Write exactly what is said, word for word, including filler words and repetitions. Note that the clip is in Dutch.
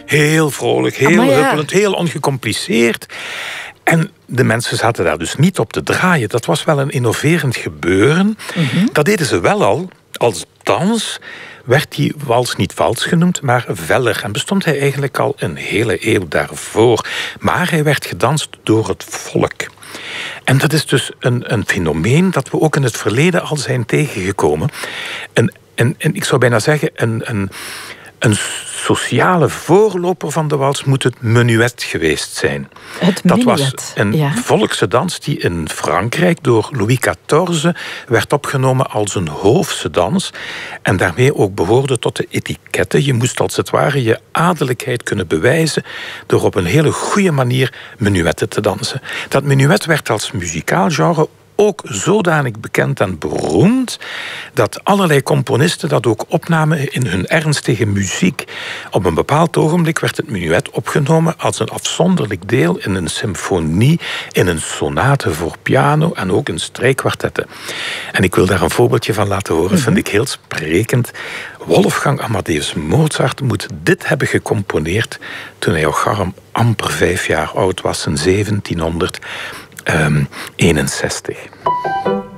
Heel vrolijk, heel Amai, ja. huppelend, heel ongecompliceerd. En de mensen zaten daar dus niet op te draaien. Dat was wel een innoverend gebeuren. Mm-hmm. Dat deden ze wel al als dans. Werd die wals niet vals genoemd, maar veller. En bestond hij eigenlijk al een hele eeuw daarvoor. Maar hij werd gedanst door het volk. En dat is dus een, een fenomeen dat we ook in het verleden al zijn tegengekomen. En, en, en ik zou bijna zeggen, een, een, een sociale voorloper van de wals moet het menuet geweest zijn. Het dat menuet, was een ja. volkse dans die in Frankrijk door Louis veertien werd opgenomen als een hoofse dans. En daarmee ook behoorde tot de etiketten. Je moest als het ware je adellijkheid kunnen bewijzen door op een hele goede manier menuetten te dansen. Dat menuet werd als muzikaal genre ook zodanig bekend en beroemd dat allerlei componisten dat ook opnamen in hun ernstige muziek. Op een bepaald ogenblik werd het menuet opgenomen als een afzonderlijk deel in een symfonie, in een sonate voor piano en ook in strijkkwartetten. En ik wil daar een voorbeeldje van laten horen, mm-hmm. vind ik heel sprekend. Wolfgang Amadeus Mozart moet dit hebben gecomponeerd toen hij al amper vijf jaar oud was, in zeventienhonderdeenenzestig.